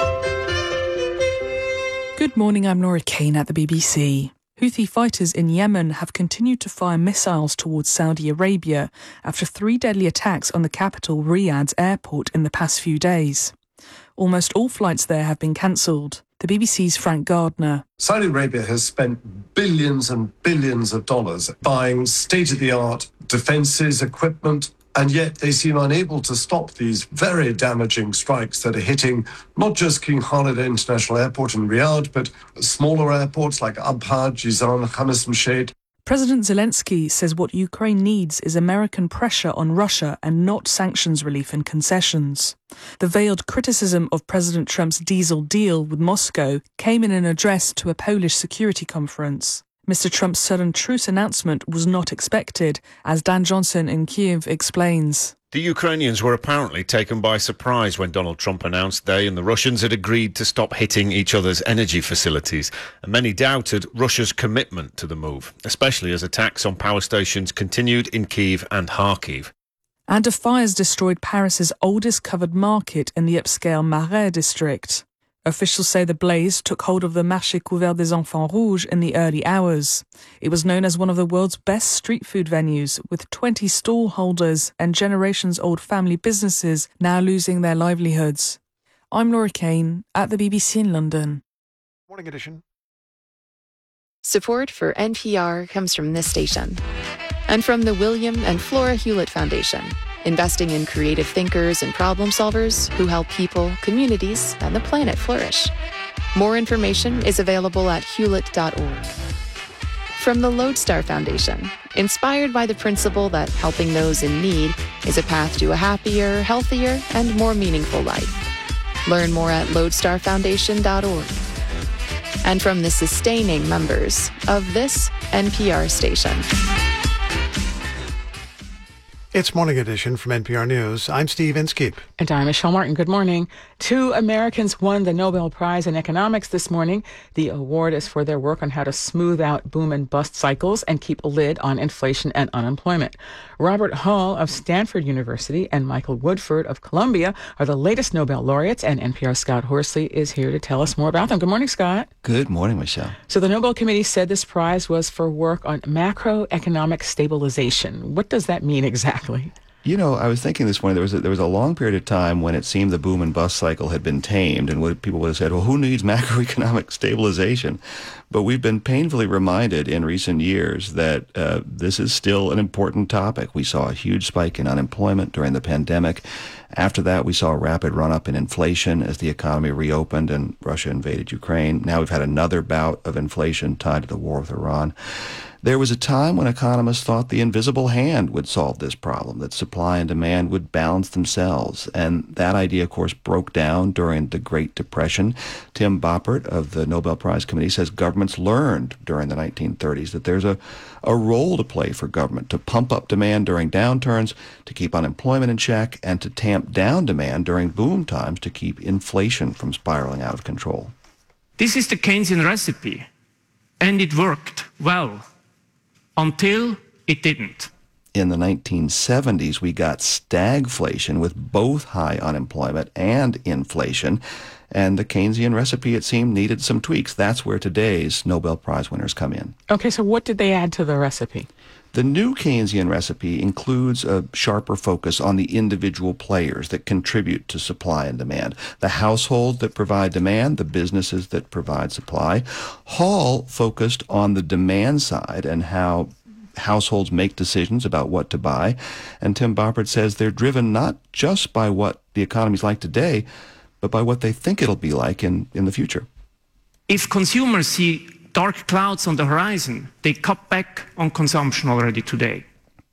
Good morning, I'm Nora Kane at the BBC. Houthi fighters in Yemen have continued to fire missiles towards Saudi Arabia after 3 deadly attacks on the capital Riyadh's airport in the past few days. Almost all flights there have been cancelled. The BBC's Frank Gardner. Saudi Arabia has spent billions and billions of dollars buying state-of-the-art defences, equipment, and yet they seem unable to stop these very damaging strikes that are hitting not just King Khalid International Airport in Riyadh, but smaller airports like Abha, Jizan, Khamis Mshaid. President Zelensky says what Ukraine needs is American pressure on Russia and not sanctions relief and concessions. The veiled criticism of President Trump's diesel deal with Moscow came in an address to a Polish security conference. Mr. Trump's sudden truce announcement was not expected, as Dan Johnson in Kyiv explains. The Ukrainians were apparently taken by surprise when Donald Trump announced they and the Russians had agreed to stop hitting each other's energy facilities, and many doubted Russia's commitment to the move, especially as attacks on power stations continued in Kyiv and Kharkiv. And fires destroyed Paris's oldest covered market in the upscale Marais district. Officials say the blaze took hold of the Marché Couvert des Enfants Rouges in the early hours. It was known as one of the world's best street food venues, with 20 stall holders and generations-old family businesses now losing their livelihoods. I'm Laura Kane at the BBC in London. Morning edition. Support for NPR comes from this station and from the William and Flora Hewlett Foundation, investing in creative thinkers and problem solvers who help people, communities, and the planet flourish. More information is available at hewlett.org. From the Lodestar Foundation, inspired by the principle that helping those in need is a path to a happier, healthier, and more meaningful life. Learn more at lodestarfoundation.org. And from the sustaining members of this NPR station. It's Morning Edition from NPR News. I'm Steve Inskeep. And I'm Michelle Martin. Good morning. 2 Americans won the Nobel Prize in Economics this morning. The award is for their work on how to smooth out boom and bust cycles and keep a lid on inflation and unemployment. Robert Hall of Stanford University and Michael Woodford of Columbia are the latest Nobel laureates, and NPR's Scott Horsley is here to tell us more about them. Good morning, Scott. Good morning, Michelle. So the Nobel Committee said this prize was for work on macroeconomic stabilization. What does that mean exactly? You know, I was thinking this morning, there was a long period of time when it seemed the boom and bust cycle had been tamed, and people would have said, well, who needs macroeconomic stabilization? But we've been painfully reminded in recent years that this is still an important topic. We saw a huge spike in unemployment during the pandemic. After that, we saw a rapid run-up in inflation as the economy reopened and Russia invaded Ukraine. Now we've had another bout of inflation tied to the war with Iran. There was a time when economists thought the invisible hand would solve this problem, that supply and demand would balance themselves. And that idea, of course, broke down during the Great Depression. Tim Boppert of the Nobel Prize Committee says governments learned during the 1930s that there's a role to play for government to pump up demand during downturns, to keep unemployment in check, and to tamp down demand during boom times to keep inflation from spiraling out of control. This is the Keynesian recipe, and it worked well. Until it didn't. In the 1970s, we got stagflation with both high unemployment and inflation. And the Keynesian recipe, it seemed, needed some tweaks. That's where today's Nobel Prize winners come in. Okay, so what did they add to the recipe? The new Keynesian recipe includes a sharper focus on the individual players that contribute to supply and demand. The households that provide demand, the businesses that provide supply. Hall focused on the demand side and how households make decisions about what to buy. And Tim Boppert says they're driven not just by what the economy's like today, but by what they think it'll be like in the future. If consumers see dark clouds on the horizon, they cut back on consumption already today.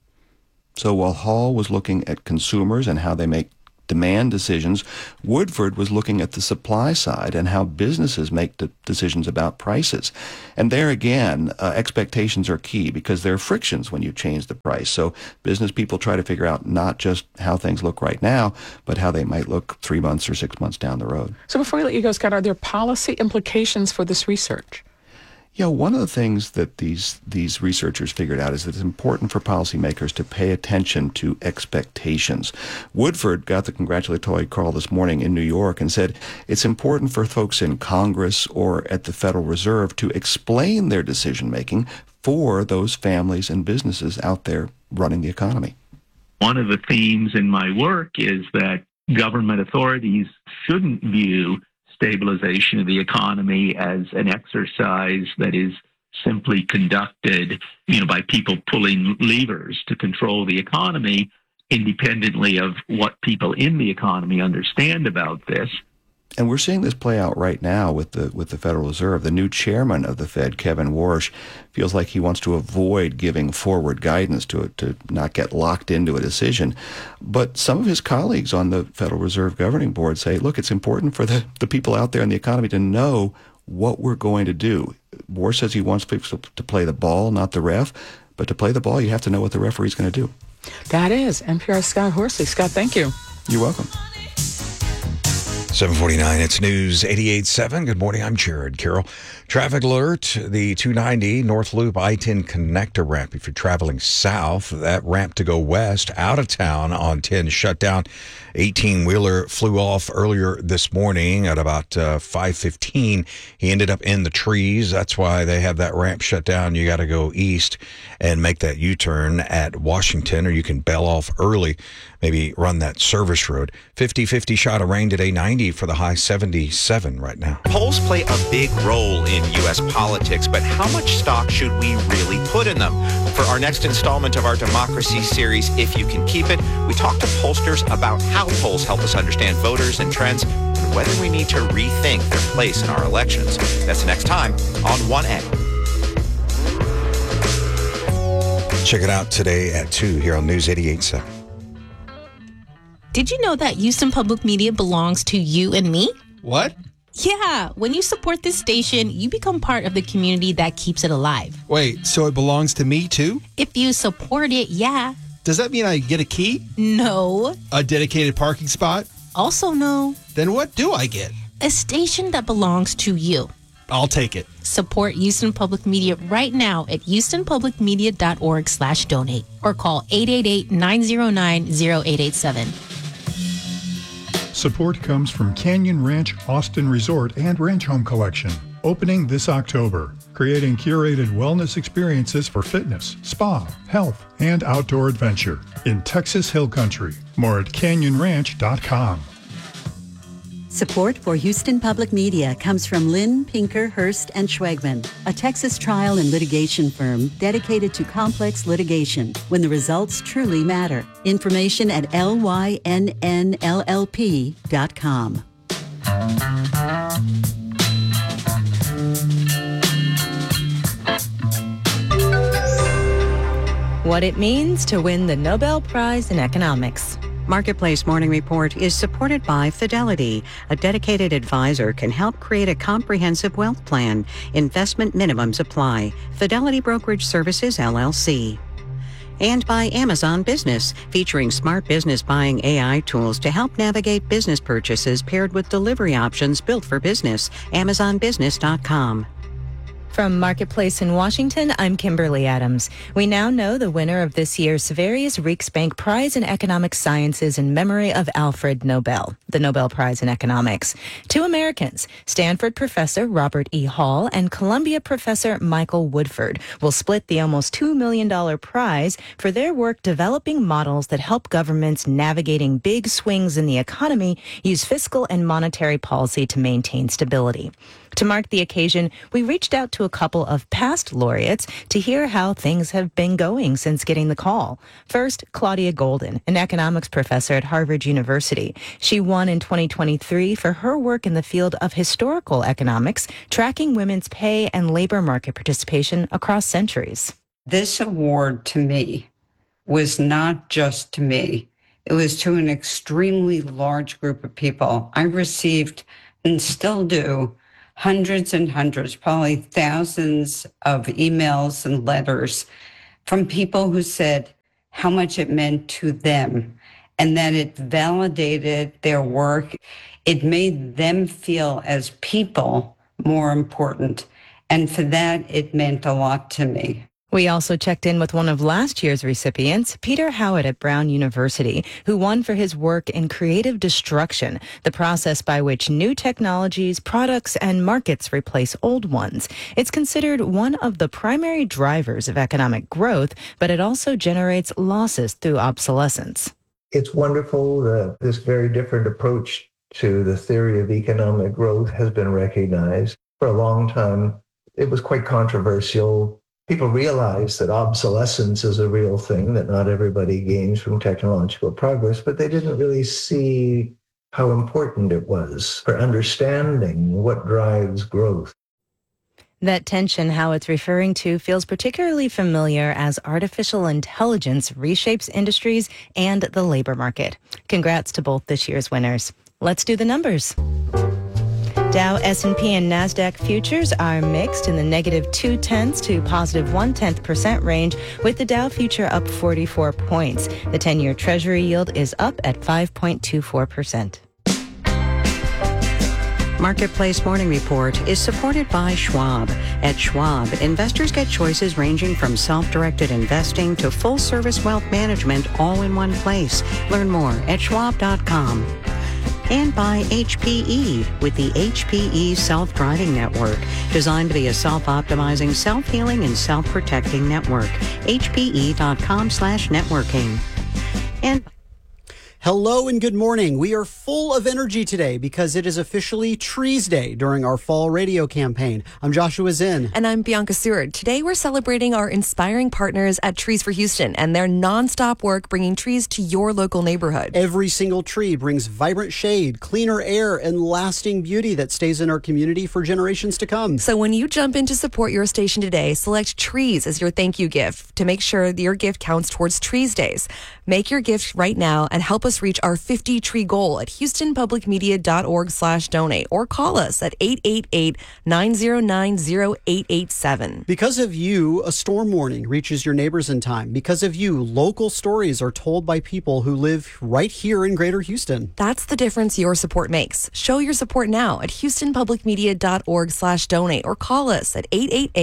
So while Hall was looking at consumers and how they make demand decisions, Woodford was looking at the supply side and how businesses make decisions about prices. And there again, expectations are key because there are frictions when you change the price. So business people try to figure out not just how things look right now, but how they might look 3 months or 6 months down the road. So before we let you go, Scott, are there policy implications for this research? Yeah, one of the things that these researchers figured out is that it's important for policymakers to pay attention to expectations. Woodford got the congratulatory call this morning in New York and said it's important for folks in Congress or at the Federal Reserve to explain their decision-making for those families and businesses out there running the economy. One of the themes in my work is that government authorities shouldn't view stabilization of the economy as an exercise that is simply conducted, by people pulling levers to control the economy, independently of what people in the economy understand about this. And we're seeing this play out right now with the Federal Reserve. The new chairman of the Fed, Kevin Warsh, feels like he wants to avoid giving forward guidance to not get locked into a decision. But some of his colleagues on the Federal Reserve Governing Board say, look, it's important for the people out there in the economy to know what we're going to do. Warsh says he wants people to play the ball, not the ref. But to play the ball, you have to know what the referee's going to do. That is NPR's Scott Horsley. Scott, thank you. You're welcome. 749, it's News 88.7. Good morning, I'm Jared Carroll. Traffic alert, the 290 North Loop I-10 connector ramp. If you're traveling south, that ramp to go west out of town on 10 shut down. 18-wheeler flew off earlier this morning at about 5:15. He ended up in the trees. That's why they have that ramp shut down. You got to go east and make that U-turn at Washington, or you can bail off early, maybe run that service road. 50-50 shot of rain today, 90 for the high, 77 right now. Polls play a big role in U.S. politics, but how much stock should we really put in them? For our next installment of our Democracy series, If You Can Keep It, we talk to pollsters about how polls help us understand voters and trends and whether we need to rethink their place in our elections. That's next time on 1A. Check it out today at 2 here on News 88.7. Did you know that Houston Public Media belongs to you and me? What? Yeah, when you support this station, you become part of the community that keeps it alive. Wait, so it belongs to me too? If you support it, yeah. Does that mean I get a key? No. A dedicated parking spot? Also no. Then what do I get? A station that belongs to you. I'll take it. Support Houston Public Media right now at houstonpublicmedia.org/donate or call 888-909-0887. Support comes from Canyon Ranch Austin Resort and Ranch Home Collection, opening this October, creating curated wellness experiences for fitness, spa, health, and outdoor adventure in Texas Hill Country. More at canyonranch.com. Support for Houston Public Media comes from Lynn, Pinker, Hurst, and Schwegman, a Texas trial and litigation firm dedicated to complex litigation when the results truly matter. Information at lynnllp.com. What it means to win the Nobel Prize in Economics. Marketplace Morning Report is supported by Fidelity. A dedicated advisor can help create a comprehensive wealth plan. Investment minimums apply. Fidelity Brokerage Services, LLC. And by Amazon Business, featuring smart business buying AI tools to help navigate business purchases paired with delivery options built for business. AmazonBusiness.com. From Marketplace in Washington, I'm Kimberly Adams. We now know the winner of this year's Severius Riksbank Prize in Economic Sciences in memory of Alfred Nobel, the Nobel Prize in Economics. Two Americans, Stanford professor Robert E. Hall and Columbia professor Michael Woodford, will split the almost $2 million prize for their work developing models that help governments navigating big swings in the economy use fiscal and monetary policy to maintain stability. To mark the occasion, we reached out to a couple of past laureates to hear how things have been going since getting the call. First, Claudia Golden, an economics professor at Harvard University. She won in 2023 for her work in the field of historical economics, tracking women's pay and labor market participation across centuries. This award to me was not just to me. It was to an extremely large group of people. I received, and still do, hundreds and hundreds, probably thousands of emails and letters from people who said how much it meant to them and that it validated their work. It made them feel as people more important. And for that, it meant a lot to me. We also checked in with one of last year's recipients, Peter Howitt at Brown University, who won for his work in creative destruction, the process by which new technologies, products, and markets replace old ones. It's considered one of the primary drivers of economic growth, but it also generates losses through obsolescence. It's wonderful that this very different approach to the theory of economic growth has been recognized. For a long time, it was quite controversial. People realize that obsolescence is a real thing, that not everybody gains from technological progress, but they didn't really see how important it was for understanding what drives growth. That tension Howitt's referring to feels particularly familiar as artificial intelligence reshapes industries and the labor market. Congrats to both this year's winners. Let's do the numbers. Dow, S&P, and NASDAQ futures are mixed in the negative 0.2 to positive 0.1% range, with the Dow future up 44 points. The 10-year Treasury yield is up at 5.24%. Marketplace Morning Report is supported by Schwab. At Schwab, investors get choices ranging from self-directed investing to full-service wealth management all in one place. Learn more at schwab.com. And by HPE with the HPE Self-Driving Network, designed to be a self-optimizing, self-healing, and self-protecting network. HPE.com/networking. And hello and good morning. We are full of energy today because it is officially Trees Day during our fall radio campaign. I'm Joshua Zinn. And I'm Bianca Seward. Today we're celebrating our inspiring partners at Trees for Houston and their nonstop work bringing trees to your local neighborhood. Every single tree brings vibrant shade, cleaner air, and lasting beauty that stays in our community for generations to come. So when you jump in to support your station today, select Trees as your thank you gift to make sure that your gift counts towards Trees Days. Make your gift right now and help us reach our 50 tree goal at houstonpublicmedia.org/donate or call us at 888-909-0887. Because of you, a storm warning reaches your neighbors in time. Because of you, local stories are told by people who live right here in Greater Houston. That's the difference your support makes. Show your support now at houstonpublicmedia.org/donate or call us at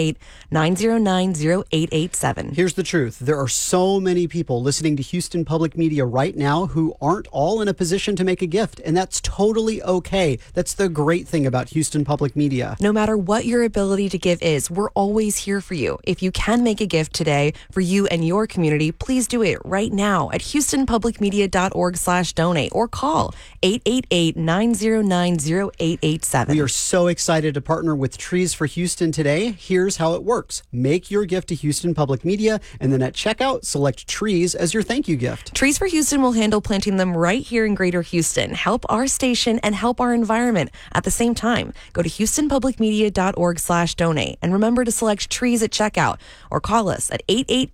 888-909-0887. Here's the truth. There are so many people listening to Houston Public Media right now who aren't all in a position to make a gift, and that's totally okay. That's the great thing about Houston Public Media. No matter what your ability to give is, we're always here for you. If you can make a gift today for you and your community, please do it right now at houstonpublicmedia.org/donate or call 888-909-0887. We are so excited to partner with Trees for Houston today. Here's how it works. Make your gift to Houston Public Media, and then at checkout, select Trees as your thank you gift. Trees for Houston will handle planting them right here in Greater Houston. Help our station and help our environment at the same time. Go to houstonpublicmedia.org/donate and remember to select Trees at checkout or call us at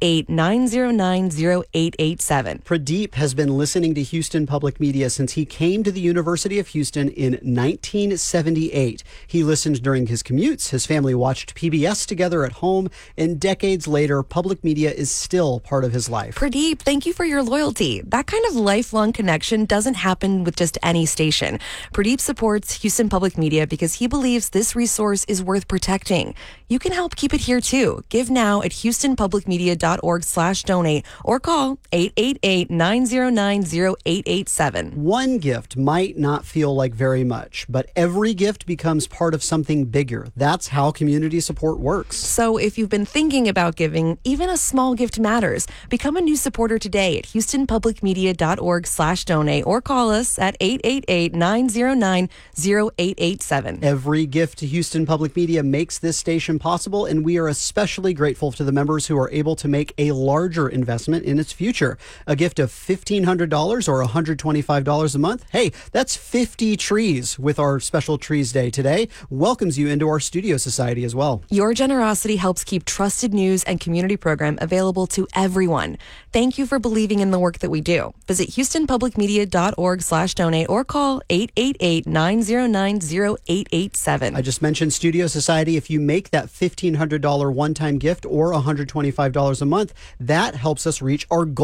888-909-0887. Pradeep has been listening to Houston Public Media since he came to the University of Houston in 1978. He listened during his commutes. His family watched PBS together at home, and decades later, public media is still part of his life. Pradeep, thank you for your loyalty. That kind of lifelong lifelong connection doesn't happen with just any station. Pradeep supports Houston Public Media because he believes this resource is worth protecting. You can help keep it here too. Give now at houstonpublicmedia.org/donate or call 888-909-0887. One gift might not feel like very much, but every gift becomes part of something bigger. That's how community support works. So if you've been thinking about giving, even a small gift matters. Become a new supporter today at houstonpublicmedia.org/donate or call us at 888-909-0887. Every gift to Houston Public Media makes this station possible, and we are especially grateful to the members who are able to make a larger investment in its future. A gift of $1,500 or $125 a month. Hey, that's 50 trees with our special Trees Day today. Welcomes you into our studio society as well. Your generosity helps keep trusted news and community program available to everyone. Thank you for believing in the work that we do. Visit houstonpublicmedia.org/donate or call 888-909-0887. I just mentioned Studio Society. If you make that $1,500 one-time gift or $125 a month, that helps us reach our goal